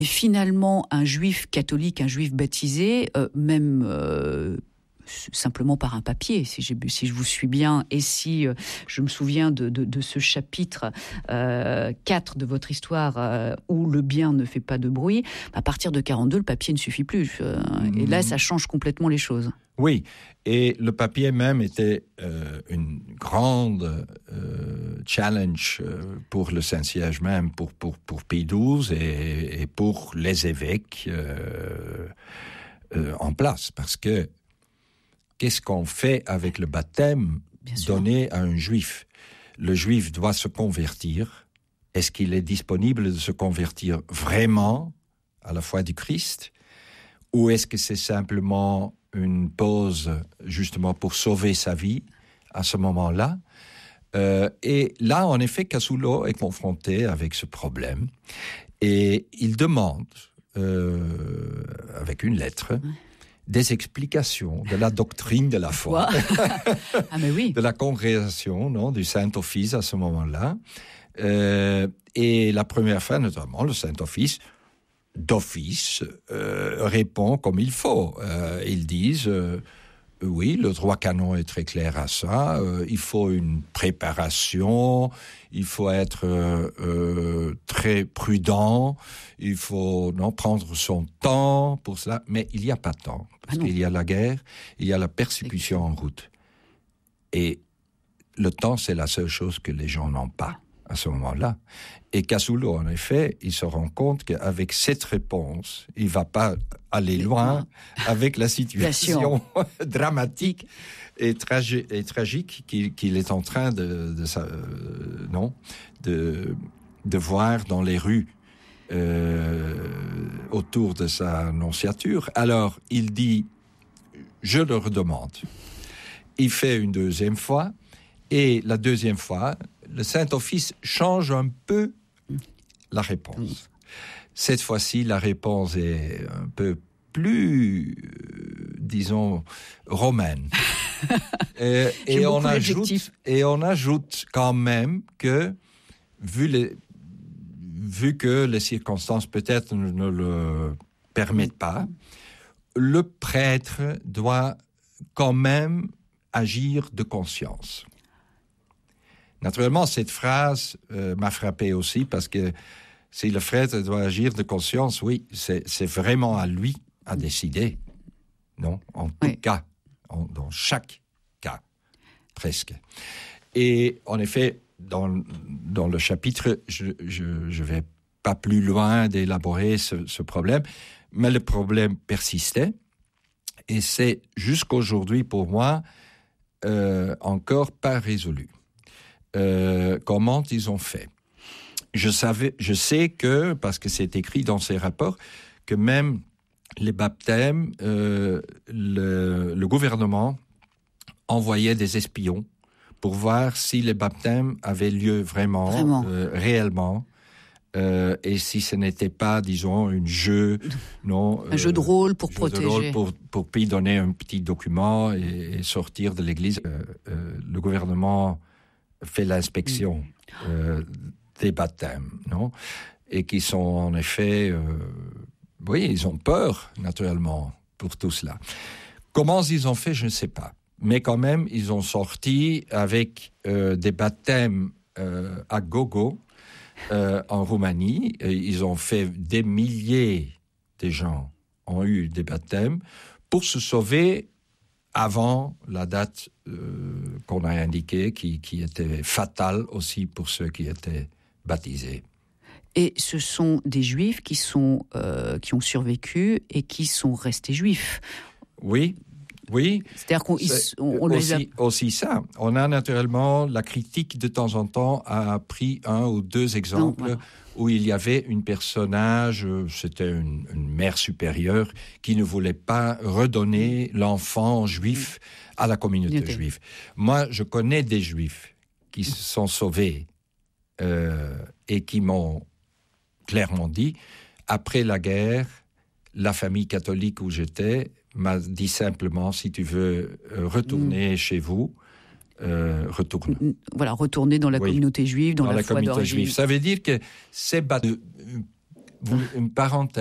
Et finalement, un juif catholique, un juif baptisé, même simplement par un papier, si je vous suis bien, et si je me souviens de ce chapitre 4 de votre histoire où le bien ne fait pas de bruit, à partir de 42, le papier ne suffit plus. Et là, ça change complètement les choses. Oui, et le papier même était une grande challenge pour le Saint-Siège même, pour Pie XII et pour les évêques en place. Parce que qu'est-ce qu'on fait avec le baptême donné à un juif ? Le juif doit se convertir. Est-ce qu'il est disponible de se convertir vraiment à la foi du Christ ? Ou est-ce que c'est simplement une pause justement pour sauver sa vie à ce moment-là? Et là, en effet, Cassulo est confronté avec ce problème. Et il demande, avec une lettre, des explications de la doctrine de la foi, ah, mais oui. de la congrégation, non, du Saint-Office à ce moment-là. Et la première fois, notamment, le Saint-Office, d'office, répond comme il faut. Ils disent, oui, le droit canon est très clair à ça, il faut une préparation, il faut être très prudent, il faut prendre son temps pour cela, mais il n'y a pas de temps, parce qu'il y a la guerre, il y a la persécution en route. Et le temps, c'est la seule chose que les gens n'ont pas à ce moment-là. Et Cassulo, en effet, il se rend compte qu'avec cette réponse, il ne va pas aller loin avec la situation dramatique et tragique qu'il est en train de voir dans les rues autour de sa nonciature. Alors, il dit, je le redemande. Il fait une deuxième fois, et la deuxième fois, le Saint-Office change un peu la réponse. Cette fois-ci, la réponse est un peu plus, disons, romaine. et on ajoute quand même que, vu que les circonstances peut-être ne le permettent pas, le prêtre doit quand même agir de conscience. Naturellement, cette phrase m'a frappé aussi, parce que si le prêtre doit agir de conscience, oui, c'est vraiment à lui à décider. Non, en tout cas, dans chaque cas, presque. Et en effet, dans le chapitre, je vais pas plus loin d'élaborer ce problème, mais le problème persistait, et c'est jusqu'aujourd'hui pour moi encore pas résolu. Comment ils ont fait. Je sais que, parce que c'est écrit dans ces rapports, que même les baptêmes, le gouvernement envoyait des espions pour voir si les baptêmes avaient lieu vraiment. Réellement, et si ce n'était pas, disons, un jeu de rôle pour protéger. Pour puis donner un petit document et sortir de l'église. Le gouvernement fait l'inspection des baptêmes, non ? Et qui sont en effet, ils ont peur, naturellement, pour tout cela. Comment ils ont fait, je ne sais pas. Mais quand même, ils ont sorti avec des baptêmes à gogo en Roumanie. Ils ont fait des milliers de gens ont eu des baptêmes pour se sauver avant la date qu'on a indiquée, qui était fatale aussi pour ceux qui étaient baptisés. Et ce sont des juifs qui ont survécu et qui sont restés juifs. Oui. C'est-à-dire qu'on les a... Aussi ça. On a naturellement, la critique de temps en temps a pris un ou deux exemples où il y avait une personnage, c'était une mère supérieure, qui ne voulait pas redonner l'enfant juif à la communauté juive. Moi, je connais des juifs qui se sont sauvés et qui m'ont clairement dit, après la guerre, la famille catholique où j'étais m'a dit simplement, si tu veux retourner chez vous, retourne. Voilà, retourner dans la communauté juive, dans la foi communauté d'origine. juive. Ça veut dire que ces Une parenthèse.